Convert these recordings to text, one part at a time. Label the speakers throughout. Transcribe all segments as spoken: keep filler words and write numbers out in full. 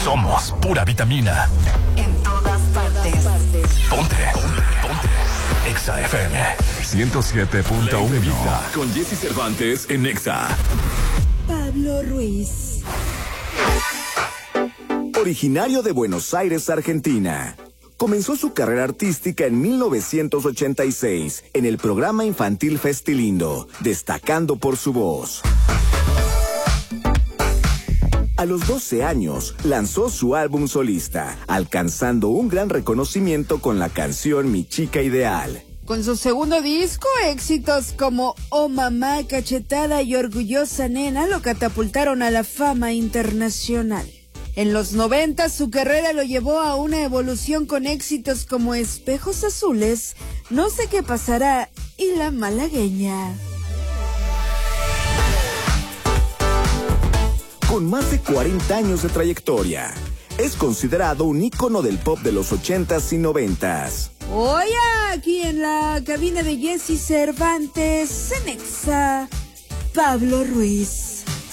Speaker 1: Somos pura vitamina.
Speaker 2: En todas partes.
Speaker 1: Ponte, ponte, ponte. Exa F M ciento siete punto uno. Con Jesse Cervantes en Exa.
Speaker 3: Pablo Ruiz.
Speaker 4: Originario de Buenos Aires, Argentina. Comenzó su carrera artística en mil novecientos ochenta y seis en el programa infantil Festilindo, destacando por su voz. A los doce años, lanzó su álbum solista, alcanzando un gran reconocimiento con la canción Mi Chica Ideal.
Speaker 3: Con su segundo disco, éxitos como Oh Mamá, Cachetada y Orgullosa Nena lo catapultaron a la fama internacional. En los noventa, su carrera lo llevó a una evolución con éxitos como Espejos Azules, No sé qué pasará y La Malagueña.
Speaker 4: Con más de cuarenta años de trayectoria, es considerado un ícono del pop de los ochentas y noventas.
Speaker 3: Hoy aquí en la cabina de Jesse Cervantes, en Exa, Pablo Ruiz.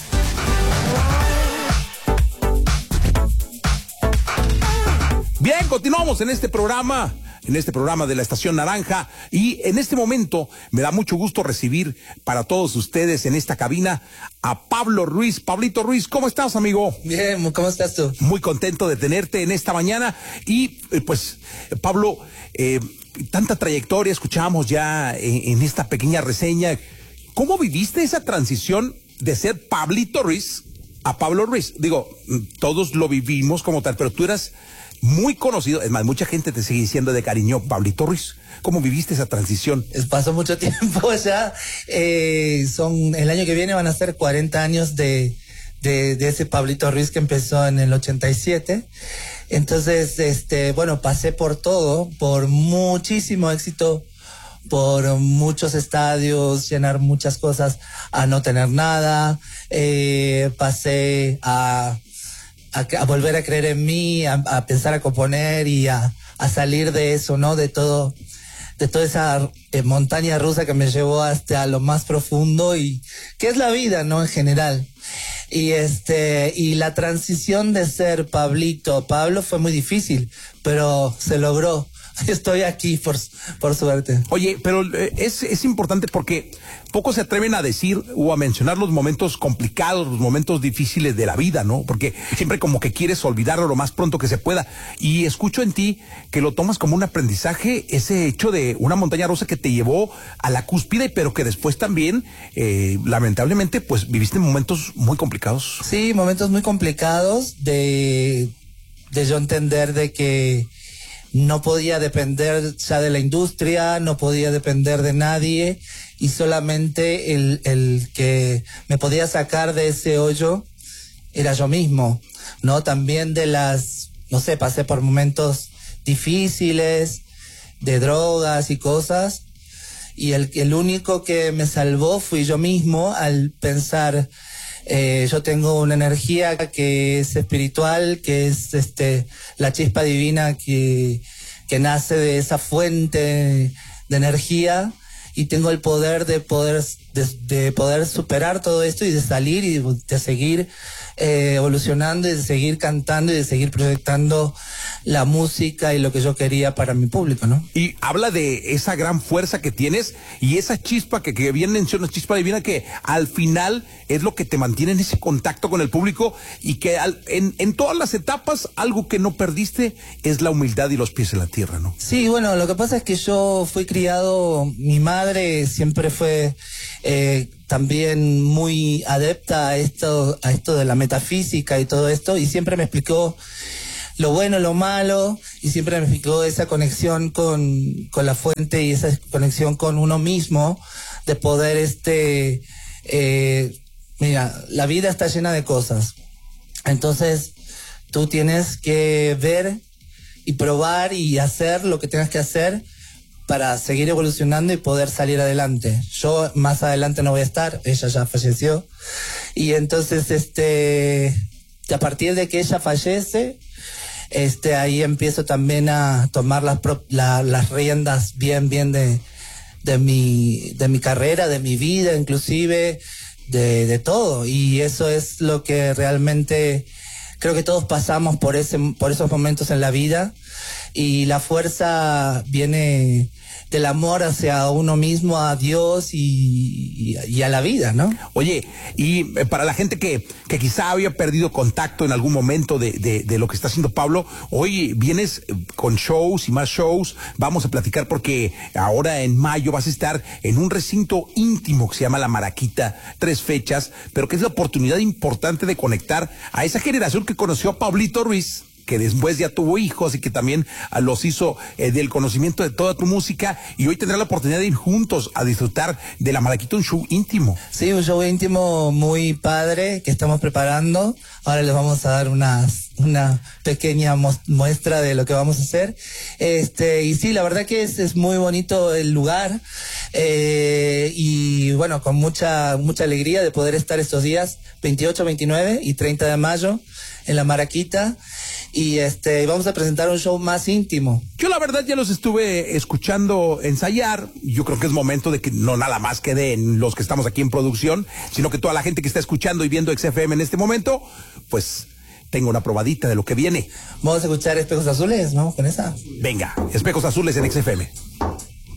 Speaker 5: Bien, continuamos en este programa, en este programa de la Estación Naranja, y en este momento me da mucho gusto recibir para todos ustedes en esta cabina a Pablo Ruiz. Pablito Ruiz, ¿cómo estás, amigo?
Speaker 6: Bien, ¿cómo estás tú?
Speaker 5: Muy contento de tenerte en esta mañana y eh, pues, Pablo, eh, tanta trayectoria escuchamos ya en, en esta pequeña reseña. ¿Cómo viviste esa transición de ser Pablito Ruiz a Pablo Ruiz? Digo, todos lo vivimos como tal, pero tú eras muy conocido, es más, mucha gente te sigue diciendo de cariño Pablito Ruiz. ¿Cómo viviste esa transición?
Speaker 6: Pasó mucho tiempo ya, eh, son, el año que viene van a ser cuarenta años de, de, de ese Pablito Ruiz que empezó en el ochenta y siete. Entonces, este, bueno, pasé por todo, por muchísimo éxito, por muchos estadios, llenar muchas cosas, a no tener nada, eh, pasé a... A, a volver a creer en mí, a, a pensar a componer y a, a salir de eso, ¿no? De todo, de toda esa eh, montaña rusa que me llevó hasta lo más profundo y que es la vida, ¿no? En general. Y este, y la transición de ser Pablito a Pablo fue muy difícil, pero se logró. Estoy aquí por, por suerte.
Speaker 5: Oye, pero es, es importante porque pocos se atreven a decir o a mencionar los momentos complicados, los momentos difíciles de la vida, ¿no? Porque siempre como que quieres olvidarlo lo más pronto que se pueda. Y escucho en ti que lo tomas como un aprendizaje, ese hecho de una montaña rusa que te llevó a la cúspide, pero que después también, eh, lamentablemente, pues viviste momentos muy complicados.
Speaker 6: Sí, momentos muy complicados de, de yo entender de que no podía depender ya de la industria, no podía depender de nadie y solamente el, el que me podía sacar de ese hoyo era yo mismo, ¿no? También de las, no sé, pasé por momentos difíciles, de drogas y cosas, y el, el único que me salvó fui yo mismo al pensar, eh, yo tengo una energía que es espiritual, que es este la chispa divina que, que nace de esa fuente de energía, y tengo el poder de poder de, de poder superar todo esto y de salir y de, de seguir eh, evolucionando y de seguir cantando y de seguir proyectando la música y lo que yo quería para mi público, ¿no?
Speaker 5: Y habla de esa gran fuerza que tienes y esa chispa que, que bien mencionas, chispa divina, que al final es lo que te mantiene en ese contacto con el público y que al, en, en todas las etapas algo que no perdiste es la humildad y los pies en la tierra, ¿no?
Speaker 6: Sí, bueno, lo que pasa es que yo fui criado, mi madre siempre fue eh, también muy adepta a esto, a esto de la metafísica y todo esto, y siempre me explicó lo bueno, lo malo, y siempre me explicó esa conexión con, con la fuente y esa conexión con uno mismo, de poder, este, eh, mira, la vida está llena de cosas, entonces tú tienes que ver y probar y hacer lo que tengas que hacer para seguir evolucionando y poder salir adelante. Yo más adelante no voy a estar, ella ya falleció, y entonces, este, a partir de que ella fallece, este, ahí empiezo también a tomar las, pro, la, las riendas bien, bien de, de mi, de mi carrera, de mi vida, inclusive, de, de todo. Y eso es lo que realmente Creo que todos pasamos por ese, por esos momentos en la vida y la fuerza viene del amor hacia uno mismo, a Dios y, y, y a la vida, ¿no?
Speaker 5: Oye, y eh, para la gente que, que quizá había perdido contacto en algún momento de, de, de lo que está haciendo Pablo, hoy vienes con shows y más shows, vamos a platicar porque ahora en mayo vas a estar en un recinto íntimo que se llama La Maraquita, tres fechas, pero que es la oportunidad importante de conectar a esa generación que conoció a Pablito Ruiz, que después ya tuvo hijos y que también uh, los hizo eh, del conocimiento de toda tu música, y hoy tendrá la oportunidad de ir juntos a disfrutar de La Maraquita, un show íntimo.
Speaker 6: Sí, un show íntimo muy padre que estamos preparando. Ahora les vamos a dar unas, una pequeña muestra de lo que vamos a hacer. Este, y sí, la verdad que es, es muy bonito el lugar, eh, y bueno, con mucha, mucha alegría de poder estar estos días, veintiocho, veintinueve y treinta de mayo, en La Maraquita. Y este vamos a presentar un show más íntimo.
Speaker 5: Yo la verdad ya los estuve escuchando ensayar. Yo creo que es momento de que no nada más quede en los que estamos aquí en producción, sino que toda la gente que está escuchando y viendo X F M en este momento, pues tenga una probadita de lo que viene.
Speaker 6: Vamos a escuchar Espejos Azules, vamos con esa.
Speaker 5: Venga, Espejos Azules en X F M.